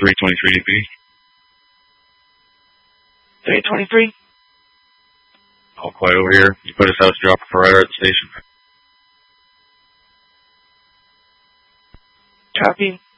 323 DP. 323. All quiet over here. You put us house drop for right at the station. Copy.